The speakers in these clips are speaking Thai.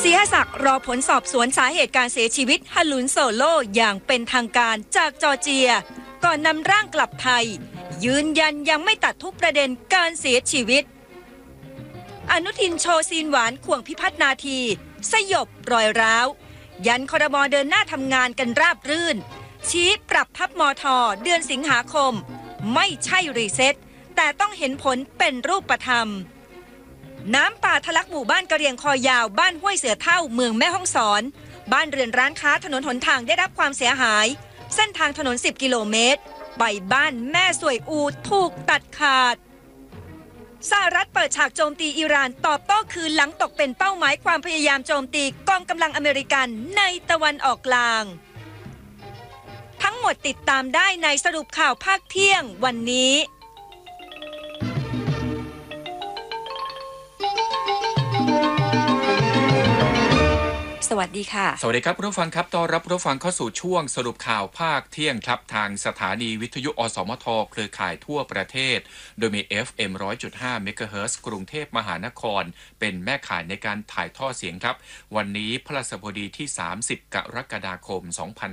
ศรีหศักดิ์รอผลสอบสวนสาเหตุการเสียชีวิตฮาลุนโซโลอย่างเป็นทางการจากจอร์เจียก่อนนำร่างกลับไทยยืนยันยังไม่ตัดทุกประเด็นการเสียชีวิตอนุทินโชว์ซีนหวานข่วงพิพัฒนาทีสยบรอยร้าวยันครม.เดินหน้าทำงานกันราบรื่นชี้ปรับทับมท.เดือนสิงหาคมไม่ใช่รีเซ็ตแต่ต้องเห็นผลเป็นรูปธรรมน้ำป่าทะลักหมู่บ้านกะเหรี่ยงคอยาวบ้านห้วยเสือเท่าเมืองแม่ฮ่องสอนบ้านเรือนร้านค้าถนนหนทางได้รับความเสียหายเส้นทางถนน10กิโลเมตรไปบ้านแม่สวยอูถูกตัดขาดสหรัฐเปิดฉากโจมตีอิหร่านตอบโต้คืนหลังตกเป็นเป้าหมายความพยายามโจมตีกองกำลังอเมริกันในตะวันออกกลางทั้งหมดติดตามได้ในสรุปข่าวภาคเที่ยงวันนี้สวัสดีค่ะสวัสดีครับผู้ฟังครับต้อนรับผู้ฟังเข้าสู่ช่วงสรุปข่าวภาคเที่ยงครับทางสถานีวิทยุอสมทเครือข่ายทั่วประเทศโดยมี FM 100.5 เมกะเฮิรตซ์กรุงเทพมหานครเป็นแม่ข่ายในการถ่ายทอดเสียงครับวันนี้พฤหัสบดีที่30กรกฎาคม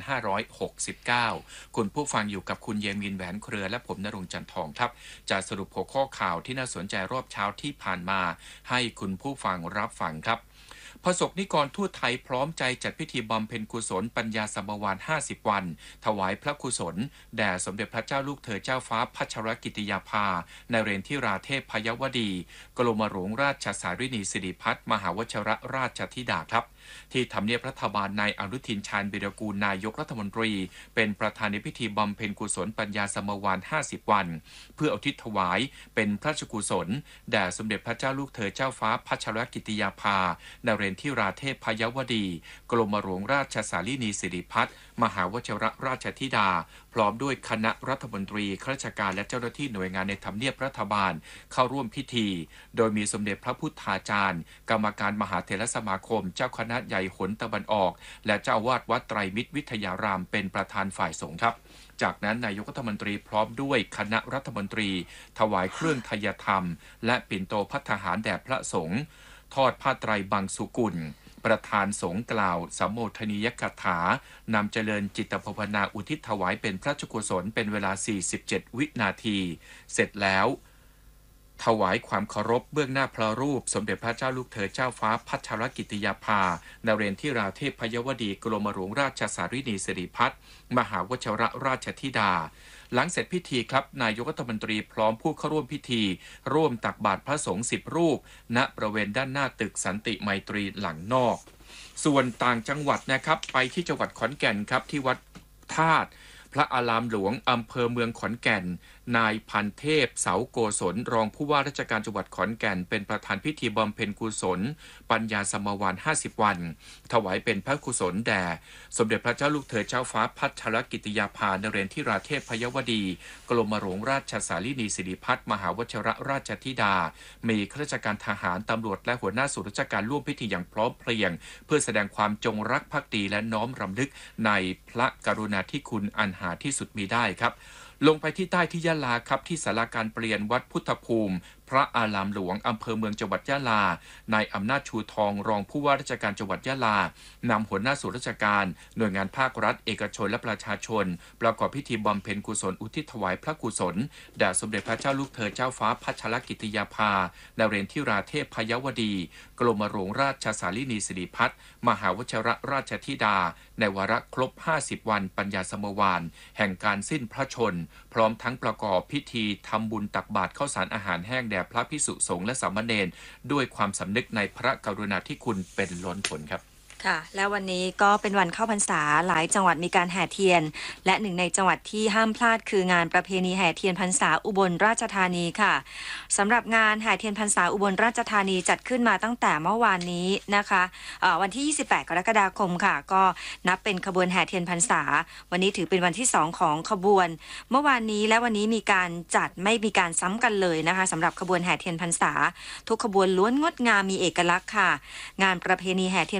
2569คุณผู้ฟังอยู่กับคุณเยมินแหวนเครือและผมณรงค์จันทองครับจะสรุปหัวข้อข่าวที่น่าสนใจรอบเช้าที่ผ่านมาให้คุณผู้ฟังรับฟังครับประสบนิกรทั่วไทยพร้อมใจจัดพิธีบำเพ็ญกุศลปัญญาสมวาน50 วันถวายพระกุศลแด่สมเด็จพระเจ้าลูกเธอเจ้าฟ้าพัชรกิติยาภานเรนทิราเทพพยวดีกรมหลวงราชสารินีสิริพัฒน์มหาวชิรราชธิดาครับที่ทำเนียบรัฐบาลนายอนุทินชาญวีรกูลนายกรัฐมนตรีเป็นประธานในพิธีบำเพ็ญกุศลปัญญาสมวาน50 วันเพื่ออุทิศถวายเป็นพระราชกุศลแด่สมเด็จพระเจ้าลูกเธอเจ้าฟ้าพัชรกิติยาภานเรนทิราเทพพยวดีกรมหลวงราชสารินีสิริพัฒน์มหาวชิรราชธิดาพร้อมด้วยคณะรัฐมนตรีข้าราชการและเจ้าหน้าที่หน่วยงานในทำเนียบรัฐบาลเข้าร่วมพิธีโดยมีสมเด็จพระพุทธาจารย์กรรมการมหาเถรสมาคมเจ้าคณะใหญ่หนตะวันออกและเจ้าวาดวัดไตรมิตรวิทยารามเป็นประธานฝ่ายสงฆ์ครับจากนั้นนายกรัฐมนตรีพร้อมด้วยคณะรัฐมนตรีถวายเครื่องทยธรรมและปิ่นโตภัตตาหารแด่พระสงฆ์ทอดผ้าไตรบังสุกุลประธานสงฆ์กล่าวสัมโมทนียกถานำเจริญจิตภาวนาอุทิศถวายเป็นพระราชกุศลเป็นเวลา47วินาทีเสร็จแล้วถวายความเคารพเบื้องหน้าพระรูปสมเด็จพระเจ้าลูกเธอเจ้าฟ้าพัชรกิติยาภานเรนทิราเทพพยวดีกรมหลวงราชสารินีสิริพัฒน์มหาวชิรราชธิดาหลังเสร็จพิธีครับนายกรัฐมนตรีพร้อมผู้เข้าร่วมพิธีร่วมตักบาตรพระสงฆ์10 รูปณบริเวณด้านหน้าตึกสันติไมตรีหลังนอกส่วนต่างจังหวัดนะครับไปที่จังหวัดขอนแก่นครับที่วัดธาตุพระอารามหลวงอำเภอเมืองขอนแก่นนายพันเทพเสาโกศลรองผู้ว่าราชการจังหวัดขอนแก่นเป็นประธานพิธีบำเพ็ญกุศลปัญญาสมวาน50 วันถวายเป็นพระกุศลแด่สมเด็จพระเจ้าลูกเธอเจ้าฟ้าพัชรกิติยาภานเรนทิราเทพพยวดีกรมหลวงราชสารินีสิริพัฒน์มหาวชิรราชธิดามีข้าราชการทหารตำรวจและหัวหน้าส่วนราชการร่วมพิธีอย่างพร้อมเพรียงเพื่อแสดงความจงรักภักดีและน้อมรำลึกในพระกรุณาธิคุณอันหาที่สุดมิได้ครับลงไปที่ใต้ที่ยะลาครับที่ศาลาการเปลี่ยนวัดพุทธภูมิพระอารามหลวงอำเภอเมืองจังหวัดยะลานายอำนาจชูทองรองผู้ว่าราชการจังหวัดยะลานำหัวหน้าส่วนราชการหน่วยงานภาครัฐเอกชนและประชาชนประกอบพิธีบำเพ็ญกุศลอุทิศถวายพระกุศลแด่สมเด็จพระเจ้าลูกเธอเจ้าฟ้าพัชรกิติยาภานเรนทิราเทพพยวดีกรมหลวงราชสารินีสิริพัฒน์มหาวชิรราชธิดาในวาระครบ50 วันปัญญาสมวานแห่งการสิ้นพระชนพร้อมทั้งประกอบพิธีทำบุญตักบาตรข้าวสารอาหารแห้งแด่พระภิกษุสงฆ์และสามเณรด้วยความสำนึกในพระกรุณาธิคุณเป็นล้นพ้นครับค่ะแล้ววันนี้ก็เป็นวันเข้าพรรษาหลายจังหวัดมีการแห่เทียนและหนึ่งในจังหวัดที่ห้ามพลาดคืองานประเพณีแห่เทียนพรรษาอุบลราชธานีค่ะสำหรับงานแห่เทียนพรรษาอุบลราชธานีจัดขึ้นมาตั้งแต่เมื่อวานนี้นะคะวันที่28กรกฎาคมค่ะก็นับเป็นขบวนแห่เทียนพรรษาวันนี้ถือเป็นวันที่2ของขบวนเมื่อวานนี้และวันนี้มีการจัดไม่มีการซ้ำกันเลยนะคะสำหรับขบวนแห่เทียนพรรษาทุกขบวนล้วนงดงามมีเอกลักษณ์ค่ะงานประเพณีแห่เทียนพรรษาอุ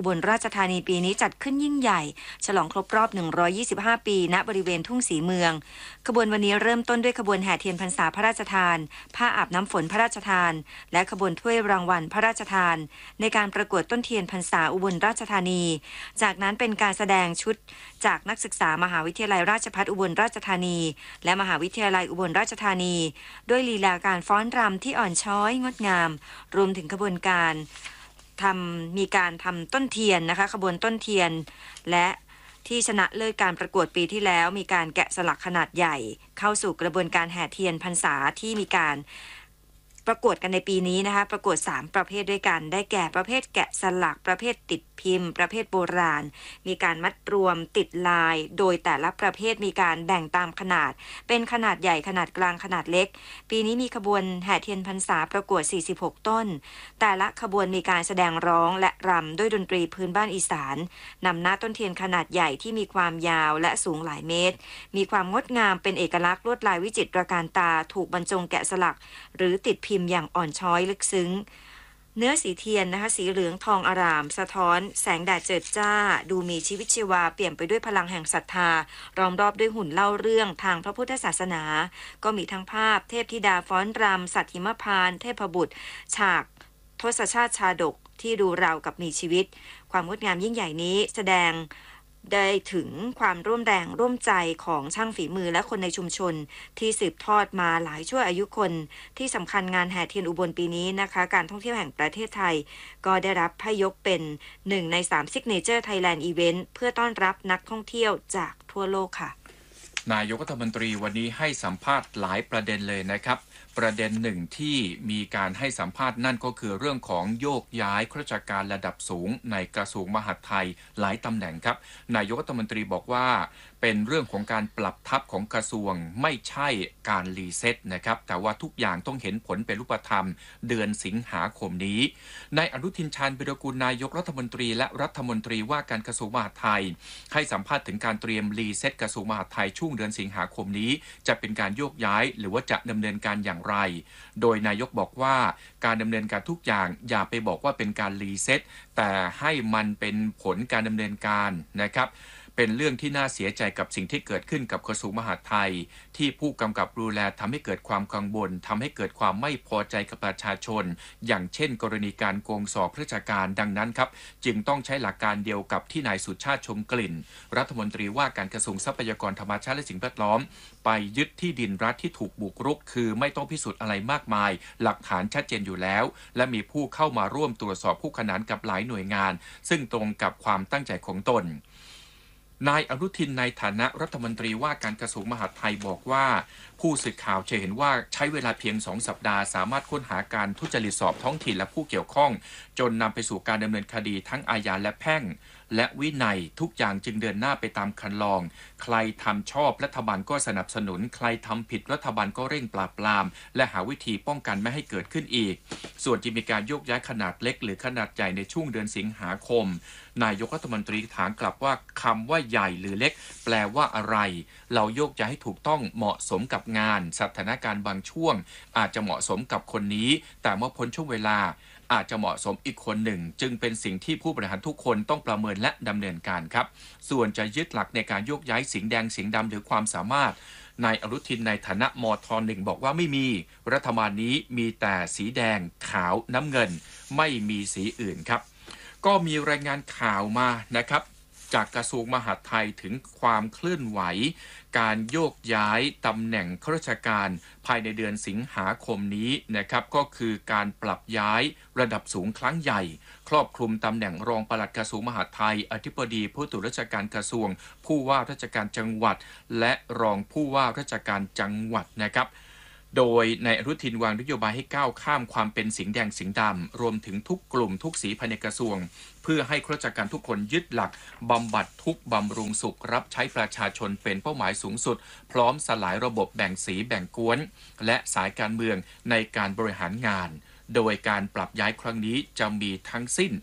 บลราชธานีปีนี้จัดขึ้นยิ่งใหญ่ฉลองครบรอบ125ปีณบริเวณทุ่งศรีเมืองขบวนวันนี้เริ่มต้นด้วยขบวนแห่เทียนพรรษาพระราชทานผ้าอาบน้ำฝนพระราชทานและขบวนถ้วยรางวัลพระราชทานในการประกวดต้นเทียนพรรษาอุบลราชธานีจากนั้นเป็นการแสดงชุดจากนักศึกษามหาวิทยาลัยราชภัฏอุบลราชธานีและมหาวิทยาลัยอุบลราชธานีด้วยลีลาการฟ้อนรำที่อ่อนช้อยงดงามรวมถึงขบวนการมีการทำต้นเทียนนะคะขบวนต้นเทียนและที่ชนะเลิศการประกวดปีที่แล้วมีการแกะสลักขนาดใหญ่เข้าสู่กระบวนการแห่เทียนพรรษาที่มีการประกวดกันในปีนี้นะคะประกวด3ประเภทด้วยกันได้แก่ประเภทแกะสลักประเภทติดพิมพ์ประเภทโบราณมีการมัดรวมติดลายโดยแต่ละประเภทมีการแบ่งตามขนาดเป็นขนาดใหญ่ขนาดกลางขนาดเล็กปีนี้มีขบวนแห่เทียนพรรษาประกวด46ต้นแต่ละขบวนมีการแสดงร้องและรำด้วยดนตรีพื้นบ้านอีสานนำหน้าต้นเทียนขนาดใหญ่ที่มีความยาวและสูงหลายเมตรมีความงดงามเป็นเอกลักษณ์ลวดลายวิจิตรการตาถูกบรรจงแกะสลักหรือติดพิมพ์อย่างอ่อนช้อยลึกซึ้งเนื้อสีเทียนนะคะสีเหลืองทองอร่ามสะท้อนแสงแดดเจิดจ้าดูมีชีวิตชีวาเปี่ยมไปด้วยพลังแห่งศรัทธาล้อมรอบด้วยหุ่นเล่าเรื่องทางพระพุทธศาสนาก็มีทั้งภาพเทพธิดาฟ้อนรำสัตว์หิมพานต์เทพบุตรฉากทศชาติชาดกที่ดูราวกับมีชีวิตความงดงามยิ่งใหญ่นี้แสดงได้ถึงความร่วมแรงร่วมใจของช่างฝีมือและคนในชุมชนที่สืบทอดมาหลายชั่วอายุคนที่สำคัญงานแห่เทียนอุบลปีนี้นะคะการท่องเที่ยวแห่งประเทศไทยก็ได้รับให้ยกเป็น1ใน3 Signature Thailand Event เพื่อต้อนรับนักท่องเที่ยวจากทั่วโลกค่ะนายกรัฐมนตรีวันนี้ให้สัมภาษณ์หลายประเด็นเลยนะครับประเด็นหนึ่งที่มีการให้สัมภาษณ์นั่นก็คือเรื่องของโยกย้ายข้าราชการระดับสูงในกระทรวงมหาดไทยหลายตำแหน่งครับนายกรัฐมนตรีบอกว่าเป็นเรื่องของการปรับทัพของกระทรวงไม่ใช่การรีเซ็ตนะครับแต่ว่าทุกอย่างต้องเห็นผลเป็นรูปธรรมเดือนสิงหาคมนี้นายอนุทินชาญวิรากูลนายกรัฐมนตรีและรัฐมนตรีว่าการกระทรวงมหาดไทยให้สัมภาษณ์ถึงการเตรียมรีเซ็ตกระทรวงมหาดไทยช่วงเดือนสิงหาคมนี้จะเป็นการโยกย้ายหรือว่าจะดำเนินการอย่างไรโดยนายกบอกว่าการดำเนินการทุกอย่างอย่าไปบอกว่าเป็นการรีเซ็ตแต่ให้มันเป็นผลการดำเนินการนะครับเป็นเรื่องที่น่าเสียใจกับสิ่งที่เกิดขึ้นกับกระทรวงมหาดไทยที่ผู้กำกับดูแลทำให้เกิดความกังวลทำให้เกิดความไม่พอใจกับประชาชนอย่างเช่นกรณีการโกงสอบราชการดังนั้นครับจึงต้องใช้หลักการเดียวกับที่นายสุชาติชมกลิ่นรัฐมนตรีว่าการกระทรวงทรัพยากรธรรมชาติและสิ่งแวดล้อมไปยึดที่ดินรัฐที่ถูกบุกรุกคือไม่ต้องพิสูจน์อะไรมากมายหลักฐานชัดเจนอยู่แล้วและมีผู้เข้ามาร่วมตรวจสอบคู่ขนานกับหลายหน่วยงานซึ่งตรงกับความตั้งใจของตนนายอนุทินในฐานะรัฐมนตรีว่าการกระทรวงมหาดไทยบอกว่าผู้สื่อข่าวจะเห็นว่าใช้เวลาเพียง2 สัปดาห์สามารถค้นหาการทุจริตสอบท้องถิ่นและผู้เกี่ยวข้องจนนำไปสู่การดำเนินคดีทั้งอาญาและแพ่งและวินัยทุกอย่างจึงเดินหน้าไปตามคันลองใครทำชอบรัฐบาลก็สนับสนุนใครทำผิดรัฐบาลก็เร่งปราบปรามและหาวิธีป้องกันไม่ให้เกิดขึ้นอีกส่วนจะมีการโยกย้ายขนาดเล็กหรือขนาดใหญ่ในช่วงเดือนสิงหาคมนายกรัฐมนตรีถามกลับว่าคำว่าใหญ่หรือเล็กแปลว่าอะไรเราโยกย้ายให้ถูกต้องเหมาะสมกับงานสถานการณ์บางช่วงอาจจะเหมาะสมกับคนนี้แต่เมื่อพ้นช่วงเวลาอาจจะเหมาะสมอีกคนหนึ่งจึงเป็นสิ่งที่ผู้บริหารทุกคนต้องประเมินและดำเนินการครับส่วนจะยึดหลักในการโยกย้ายสิงห์แดงสิงห์ดำหรือความสามารถนายอนุทินในฐานะมท.1บอกว่าไม่มีรัฐบาลนี้มีแต่สีแดงขาวน้ำเงินไม่มีสีอื่นครับก็มีรายงานข่าวมานะครับจากกระทรวงมหาดไทยถึงความเคลื่อนไหวการโยกย้ายตำแหน่งข้าราชการภายในเดือนสิงหาคมนี้นะครับก็คือการปรับย้ายระดับสูงครั้งใหญ่ครอบคลุมตำแหน่งรองปลัดกระทรวงมหาดไทยอธิบดีผู้ตรวจราชการกระทรวงผู้ว่าราชการจังหวัดและรองผู้ว่าราชการจังหวัดนะครับโดยนายอนุทินวางนโยบายให้ก้าวข้ามความเป็นสิงห์แดงสิงห์ดำรวมถึงทุกกลุ่มทุกสีภายในกระทรวงเพื่อให้ข้าราชการทุกคนยึดหลักบำบัดทุกข์บำรุงสุขรับใช้ประชาชนเป็นเป้าหมายสูงสุดพร้อมสลายระบบแบ่งสีแบ่งกวนและสายการเมืองในการบริหารงานโดยการปรับย้ายครั้งนี้จะมีทั้งสิ้น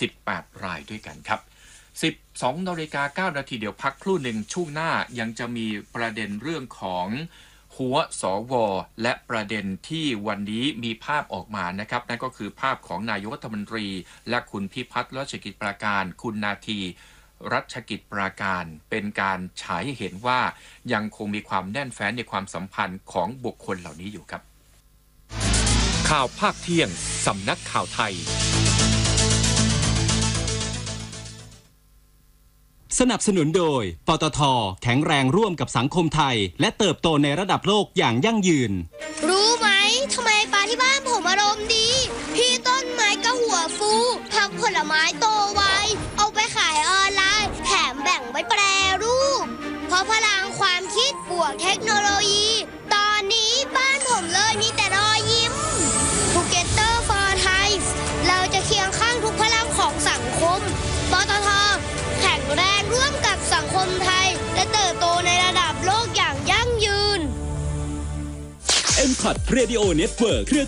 18 รายด้วยกันครับ12:09 นาทีเดี๋ยวพักครู่หนึ่งช่วงหน้ายังจะมีประเด็นเรื่องของหัวสวและประเด็นที่วันนี้มีภาพออกมานะครับนั่นก็คือภาพของนายกรัฐมนตรีและคุณพิพัฒน์รัชกิจประการคุณนาทีรัชกิจประการเป็นการฉายให้เห็นว่ายังคงมีความแน่นแฟ้นในความสัมพันธ์ของบุคคลเหล่านี้อยู่ครับข่าวภาคเที่ยงสำนักข่าวไทยสนับสนุนโดยปตท.แข็งแรงร่วมกับสังคมไทยและเติบโตในระดับโลกอย่างยั่งยืนรู้ไหมทำไมปลาที่บ้านผมอารมณ์ดีพี่ต้นไม้ก็หัวฟูผักผลไม้โตไวเอาไปขายออนไลน์แถมแบ่งไว้แปรรูปเพราะพลังความคิดบวกเทคโนโลยีตอนนี้บ้านผมเลยมีแต่รอยยิ้ม Together for Thai เราจะเคียงข้างทุกพลังของสังคมปตท.แข็งแรงร่วมกับสังคมไทยและเติบโตในระดับโลกอย่างยั่งยืน M-Cut Radio Network